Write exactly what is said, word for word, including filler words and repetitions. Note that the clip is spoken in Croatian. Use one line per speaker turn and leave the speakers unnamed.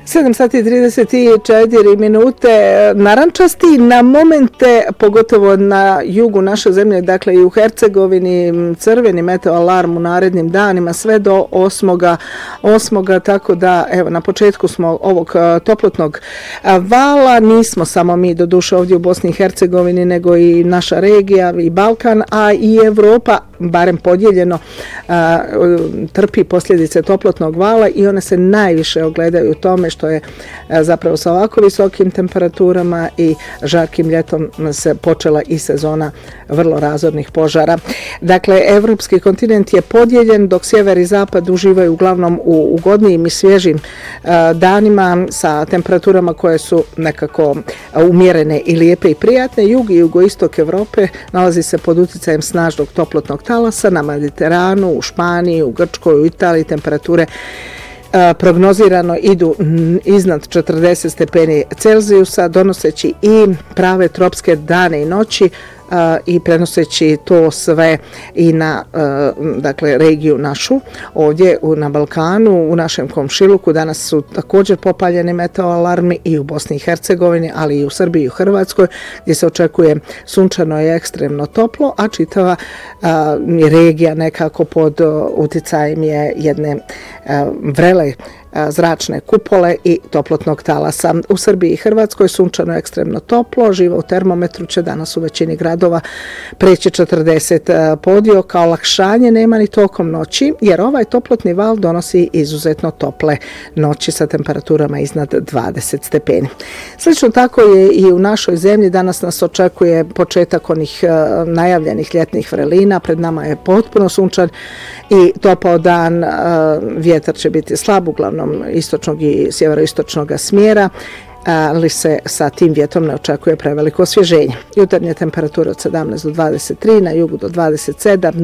sedam sati i trideset četiri minute, narančasti na momente, pogotovo na jugu naše zemlje, dakle i u Hercegovini, crveni meteo alarm u narednim danima, sve do osmoga osmoga tako da evo na početku smo ovog toplotnog vala, nismo samo mi do duše ovdje u Bosni i Hercegovini, nego i naša regija i Balkan, a i Evropa, barem podijeljeno, trpi posljedice toplotnog vala i one se najviše ogledaju u tome što je zapravo sa ovako visokim temperaturama i žarkim ljetom se počela i sezona vrlo razornih požara. Dakle, evropski kontinent je podijeljen, dok sjever i zapad uživaju uglavnom u ugodnijim i svježim danima sa temperaturama koje su nekako umjerene i lijepe i prijatne. Jug i jugoistok Evrope nalazi se pod utjecajem snažnog toplotnog talasa. Na Mediteranu, u Španiji, u Grčkoj, u Italiji temperature prognozirano idu iznad četrdeset stepeni Celzijusa, donoseći i prave tropske dane i noći i prenoseći to sve i na dakle regiju našu ovdje na Balkanu, u našem komšiluku. Danas su također popaljeni meteo alarmi i u Bosni i Hercegovini, ali i u Srbiji i u Hrvatskoj, gdje se očekuje sunčano i ekstremno toplo, a čitava regija nekako pod utjecajem je jedne vrele zračne kupole i toplotnog talasa. U Srbiji i Hrvatskoj sunčano ekstremno toplo, živo u termometru će danas u većini gradova preći četrdeset podio. Kao olakšanje nema ni tokom noći, jer ovaj toplotni val donosi izuzetno tople noći sa temperaturama iznad dvadeset stepeni. Slično tako je i u našoj zemlji. Danas nas očekuje početak onih najavljenih ljetnih vrelina. Pred nama je potpuno sunčan i topao dan. Vjetar će biti slab, uglavnom istočnog i sjeveroistočnog smjera, ali se sa tim vjetrom ne očekuje preveliko osvježenje. Jutarnje temperature od sedamnaest do dvadeset tri, na jugu do dvadeset sedam,